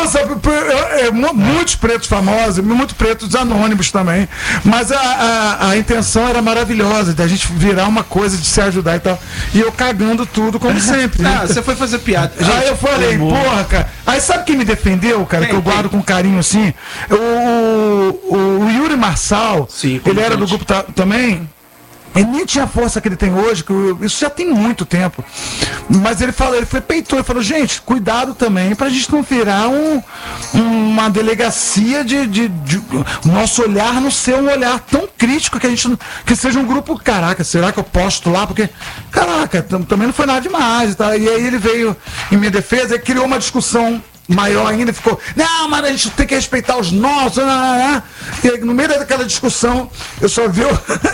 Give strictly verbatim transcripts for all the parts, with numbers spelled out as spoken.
Não, sabe, é, é, muitos pretos famosos, muitos pretos anônimos também. Mas a, a, a intenção era maravilhosa, da gente virar uma coisa de se ajudar e tal. E eu cagando tudo, como sempre. Ah, você foi fazer piada. Gente, aí eu falei, porra, cara. Aí sabe quem me defendeu, cara, quem, que eu guardo quem? com carinho assim? O, o, o Yuri Marçal, Sim, ele era do grupo ta, também. Ele nem tinha a força que ele tem hoje, que eu, isso já tem muito tempo. Mas ele falou, ele foi peitou, ele falou, gente, cuidado também pra gente não virar um, uma delegacia de, de, de nosso olhar não ser um olhar tão crítico que a gente que seja um grupo, caraca, será que eu posto lá? Porque, caraca, também não foi nada demais. Tá? E aí ele veio em minha defesa e criou uma discussão maior ainda, ficou, não, mas a gente tem que respeitar os nossos, e aí, no meio daquela discussão, eu só vi o,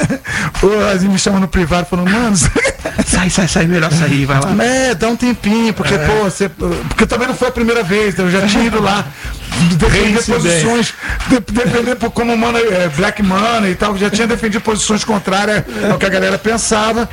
o Azinho me chamando no privado, falando, mano, sai, sai, sai, melhor sair, vai lá. É, dá um tempinho, porque, é. pô, você, porque também não foi a primeira vez, eu já tinha ido lá defender posições, de, defender como money, é, Black Money e tal, já tinha defendido posições contrárias ao que a galera pensava.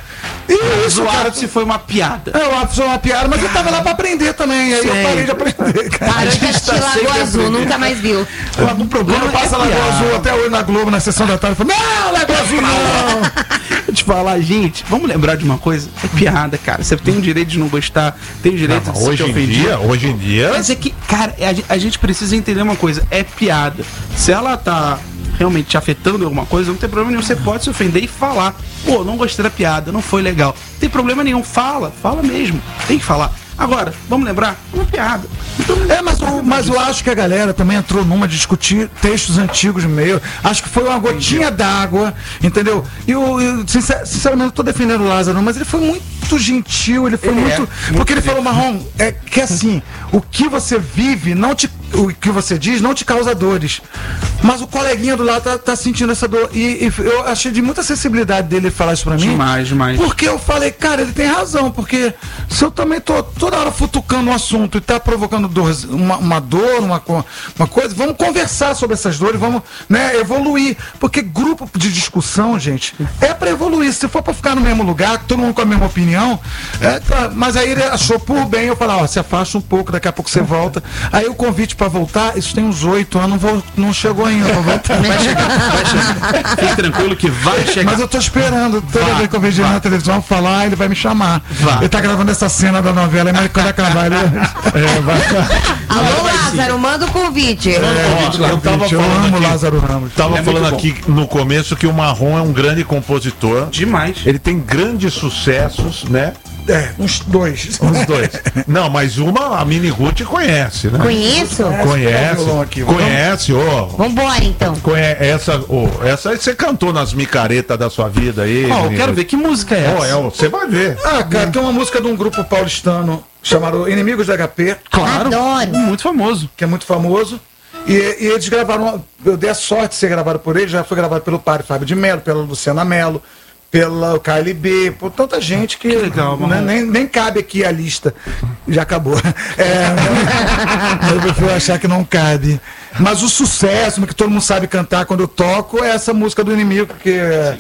E isso, o cara, ápice foi uma piada. É, o ápice foi uma piada, mas eu tava lá pra aprender também, aí Sim. eu parei de aprender. Cara, eu já assisti Lagoa Azul, nunca mais viu. O problema passa é Lagoa Azul até hoje na Globo, na sessão da tarde, eu falo, não, Lagoa Azul não! Eu te falar, gente, vamos lembrar de uma coisa? É piada, cara. Você tem o direito de não gostar, tem o direito não, de hoje se em ofender. Dia, hoje em dia... Mas é que, cara, a gente precisa entender uma coisa, é piada. Se ela tá realmente te afetando em alguma coisa, não tem problema nenhum, você pode se ofender e falar. Pô, não gostei da piada, não foi legal. Não tem problema nenhum, fala, fala mesmo. Tem que falar. Agora, vamos lembrar? Uma piada. Então, é, mas, o, mas eu acho que a galera também entrou numa de discutir textos antigos no meio. Acho que foi uma gotinha d'água, entendeu? E eu, eu sincer, sinceramente, eu tô defendendo o Lázaro, mas ele foi muito gentil, ele foi ele muito. É, porque ele falou, Marrom, é que assim, o que você vive, não te, o que você diz, não te causa dores. Mas o coleguinha do lado tá, tá sentindo essa dor. E, e eu achei de muita sensibilidade dele falar isso pra mim. Demais, demais. Porque eu falei, cara, ele tem razão, porque se eu também tô toda hora futucando um assunto e tá provocando dor, uma, uma dor, uma, uma coisa, vamos conversar sobre essas dores, vamos, né, evoluir. Porque grupo de discussão, gente, é pra evoluir. Se for pra ficar no mesmo lugar, todo mundo com a mesma opinião, é, tá, mas aí ele achou por bem, eu falei, ó, se afasta um pouco, daqui a pouco você volta. Aí o convite pra voltar, isso tem uns oito anos, não, vou, não chegou ainda pra voltar. Vai chegar, vai chegar. Fique tranquilo que vai chegar. Mas eu tô esperando, toda vai, vez que eu vejo ele na televisão falar, ele vai me chamar. Vai. Ele tá gravando essa cena da novela, mas quando acabar ele... É, vai... Alô, Lázaro, manda o convite. É, ó, eu tava eu falando amo aqui, Lázaro Ramos. Tava é falando aqui no começo que o Marrom é um grande compositor. Demais. Ele tem grandes sucessos, né? É, uns dois. Uns dois. Não, mas uma a Mini Ruth conhece, né? Conheço? Conhece. Aqui, conhece, ô. Oh. Vambora, então. Conhece, essa, oh, essa aí você cantou nas micaretas da sua vida aí. Ó, oh, eu quero ver que música é essa. Você oh, é, vai ver. Ah, cara, tem uma música de um grupo paulistano chamado Inimigos do H P. Claro. Adoro. Muito famoso. Que é muito famoso. E, e eles gravaram, eu dei a sorte de ser gravado por eles, já foi gravado pelo padre Fábio de Mello, pela Luciana Mello, pela K L B, por tanta gente que, que legal, né, nem, nem cabe aqui a lista. Já acabou. É, eu prefiro achar que não cabe. Mas o sucesso, que todo mundo sabe cantar quando eu toco, é essa música do Inimigo, que é